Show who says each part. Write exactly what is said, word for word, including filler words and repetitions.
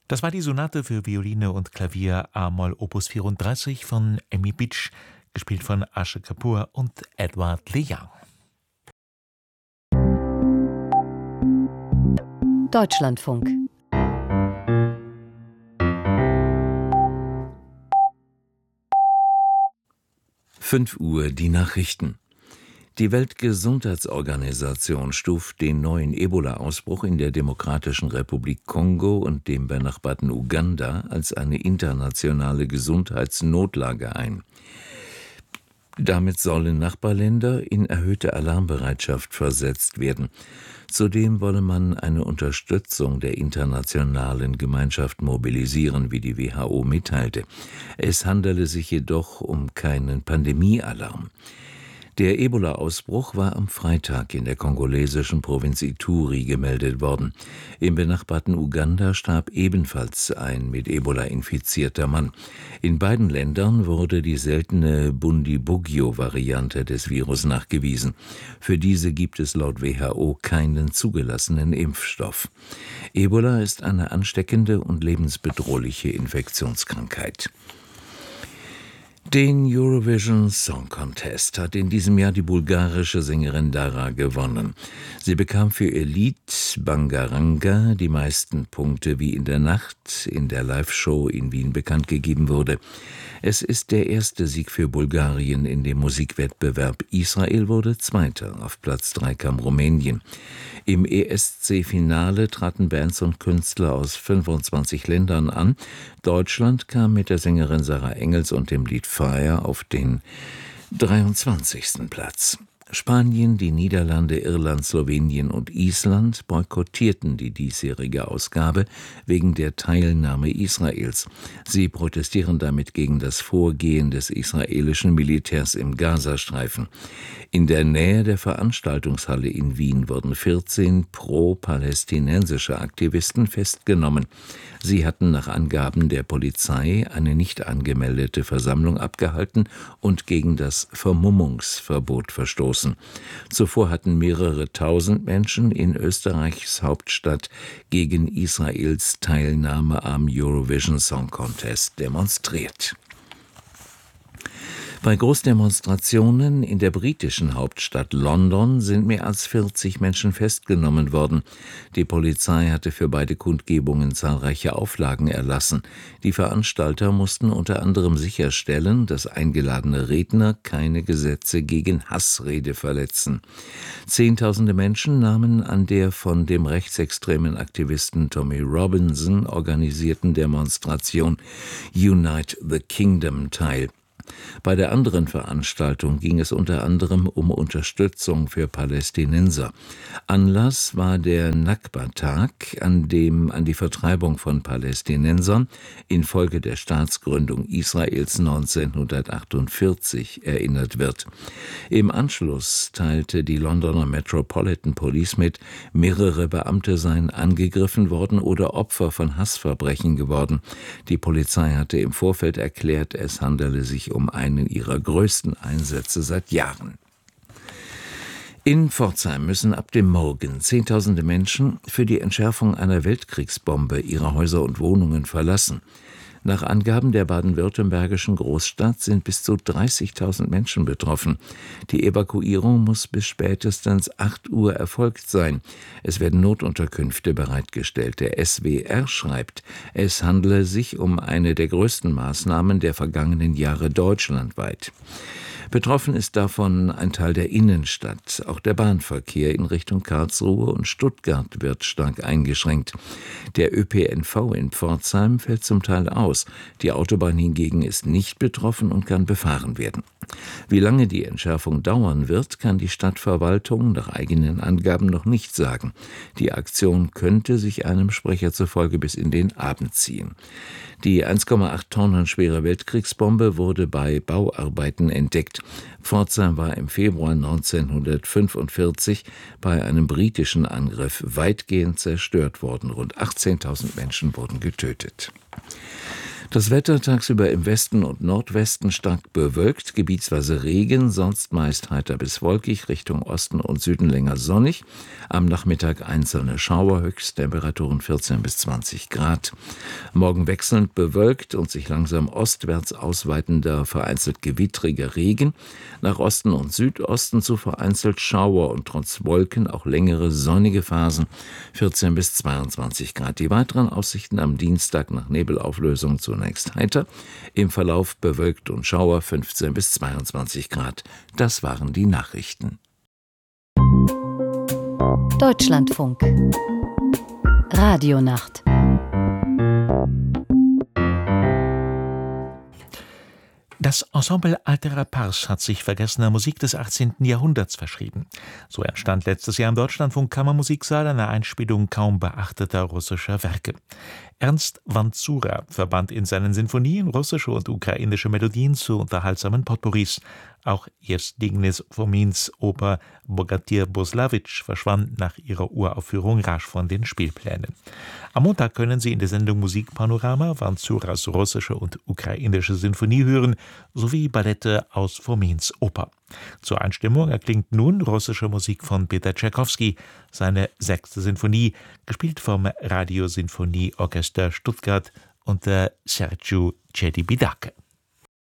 Speaker 1: Das war die Sonate für Violine und Klavier a-Moll Opus vierunddreißig von Amy Beach, gespielt von Ashe Kapoor und Edward LeYoung.
Speaker 2: Deutschlandfunk.
Speaker 3: fünf Uhr die Nachrichten. Die Weltgesundheitsorganisation stuft den neuen Ebola-Ausbruch in der Demokratischen Republik Kongo und dem benachbarten Uganda als eine internationale Gesundheitsnotlage ein. Damit sollen Nachbarländer in erhöhte Alarmbereitschaft versetzt werden. Zudem wolle man eine Unterstützung der internationalen Gemeinschaft mobilisieren, wie die W H O mitteilte. Es handele sich jedoch um keinen Pandemiealarm. Der Ebola-Ausbruch war am Freitag in der kongolesischen Provinz Ituri gemeldet worden. Im benachbarten Uganda starb ebenfalls ein mit Ebola infizierter Mann. In beiden Ländern wurde die seltene Bundibugyo-Variante des Virus nachgewiesen. Für diese gibt es laut W H O keinen zugelassenen Impfstoff. Ebola ist eine ansteckende und lebensbedrohliche Infektionskrankheit. Den Eurovision Song Contest hat in diesem Jahr die bulgarische Sängerin Dara gewonnen. Sie bekam für ihr Lied Bangaranga die meisten Punkte, wie in der Nacht in der Live-Show in Wien bekannt gegeben wurde. Es ist der erste Sieg für Bulgarien in dem Musikwettbewerb. Israel wurde Zweiter, auf Platz drei kam Rumänien. Im E S C-Finale traten Bands und Künstler aus fünfundzwanzig Ländern an. Deutschland kam mit der Sängerin Sarah Engels und dem Lied Fire auf den dreiundzwanzigsten Platz. Spanien, die Niederlande, Irland, Slowenien und Island boykottierten die diesjährige Ausgabe wegen der Teilnahme Israels. Sie protestieren damit gegen das Vorgehen des israelischen Militärs im Gazastreifen. In der Nähe der Veranstaltungshalle in Wien wurden vierzehn pro-palästinensische Aktivisten festgenommen. Sie hatten nach Angaben der Polizei eine nicht angemeldete Versammlung abgehalten und gegen das Vermummungsverbot verstoßen. Zuvor hatten mehrere tausend Menschen in Österreichs Hauptstadt gegen Israels Teilnahme am Eurovision Song Contest demonstriert. Bei Großdemonstrationen in der britischen Hauptstadt London sind mehr als vierzig Menschen festgenommen worden. Die Polizei hatte für beide Kundgebungen zahlreiche Auflagen erlassen. Die Veranstalter mussten unter anderem sicherstellen, dass eingeladene Redner keine Gesetze gegen Hassrede verletzen. Zehntausende Menschen nahmen an der von dem rechtsextremen Aktivisten Tommy Robinson organisierten Demonstration Unite the Kingdom teil. Bei der anderen Veranstaltung ging es unter anderem um Unterstützung für Palästinenser. Anlass war der Nakba-Tag, an dem an die Vertreibung von Palästinensern infolge der Staatsgründung Israels neunzehnhundertachtundvierzig erinnert wird. Im Anschluss teilte die Londoner Metropolitan Police mit, mehrere Beamte seien angegriffen worden oder Opfer von Hassverbrechen geworden. Die Polizei hatte im Vorfeld erklärt, es handele sich um einen ihrer größten Einsätze seit Jahren. In Pforzheim müssen ab dem Morgen Zehntausende Menschen für die Entschärfung einer Weltkriegsbombe ihre Häuser und Wohnungen verlassen. Nach Angaben der baden-württembergischen Großstadt sind bis zu dreißigtausend Menschen betroffen. Die Evakuierung muss bis spätestens acht Uhr erfolgt sein. Es werden Notunterkünfte bereitgestellt. Der S W R schreibt, es handele sich um eine der größten Maßnahmen der vergangenen Jahre deutschlandweit. Betroffen ist davon ein Teil der Innenstadt. Auch der Bahnverkehr in Richtung Karlsruhe und Stuttgart wird stark eingeschränkt. Der Ö P N V in Pforzheim fällt zum Teil aus. Die Autobahn hingegen ist nicht betroffen und kann befahren werden. Wie lange die Entschärfung dauern wird, kann die Stadtverwaltung nach eigenen Angaben noch nicht sagen. Die Aktion könnte sich einem Sprecher zufolge bis in den Abend ziehen. Die eins Komma acht Tonnen schwere Weltkriegsbombe wurde bei Bauarbeiten entdeckt. Pforzheim war im Februar neunzehnhundertfünfundvierzig bei einem britischen Angriff weitgehend zerstört worden. Rund achtzehntausend Menschen wurden getötet. Das Wetter tagsüber im Westen und Nordwesten stark bewölkt, gebietsweise Regen, sonst meist heiter bis wolkig, Richtung Osten und Süden länger sonnig. Am Nachmittag einzelne Schauer, Höchsttemperaturen vierzehn bis zwanzig Grad. Morgen wechselnd bewölkt und sich langsam ostwärts ausweitender, vereinzelt gewittriger Regen. Nach Osten und Südosten zu vereinzelt Schauer und trotz Wolken auch längere sonnige Phasen, vierzehn bis zweiundzwanzig Grad. Die weiteren Aussichten am Dienstag nach Nebelauflösung zunächst heiter, im Verlauf bewölkt und Schauer, fünfzehn bis zweiundzwanzig Grad. Das waren die Nachrichten.
Speaker 2: Deutschlandfunk Radionacht.
Speaker 1: Das Ensemble Alterer Pars hat sich vergessener Musik des achtzehnten Jahrhunderts verschrieben. So entstand letztes Jahr im Deutschlandfunk Kammermusiksaal eine Einspielung kaum beachteter russischer Werke. Ernst Vanzura verband in seinen Sinfonien russische und ukrainische Melodien zu unterhaltsamen Potpourris. Auch Evstignis Fomins Oper Bogatir Boslawitsch verschwand nach ihrer Uraufführung rasch von den Spielplänen. Am Montag können Sie in der Sendung Musikpanorama Vanzuras russische und ukrainische Sinfonie hören, sowie Ballette aus Fomins Oper. Zur Einstimmung erklingt nun russische Musik von Peter Tschaikowski, seine sechste Sinfonie, gespielt vom Radiosinfonieorchester Stuttgart unter Sergiu Celibidache.